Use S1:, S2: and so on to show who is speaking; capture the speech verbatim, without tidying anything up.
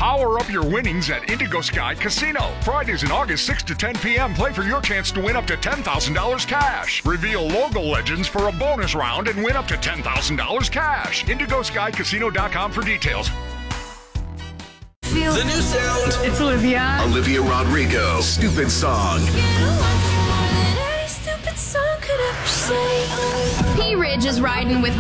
S1: Power up your winnings at Indigo Sky Casino. Fridays in August, six to ten p.m. Play for your chance to win up to ten thousand dollars cash. Reveal logo legends for a bonus round and win up to ten thousand dollars cash. indigo sky casino dot com for details.
S2: The new sound.
S3: It's Olivia.
S2: Olivia Rodrigo. Stupid Song.
S4: P. Ridge is riding with